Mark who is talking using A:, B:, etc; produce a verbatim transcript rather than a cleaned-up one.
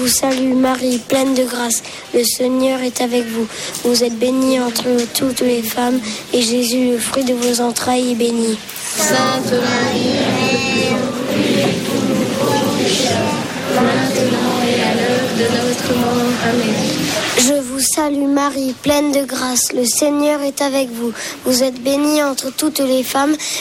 A: vous salue Marie, pleine de grâce. Le Seigneur est avec vous. Vous êtes bénie entre toutes les femmes, et Jésus, le fruit de vos entrailles, est béni.
B: Sainte Marie, maintenant et à l'heure de notre mort. Amen.
A: Je vous salue Marie, pleine de grâce. Le Seigneur est avec vous. Vous êtes bénie entre toutes les femmes,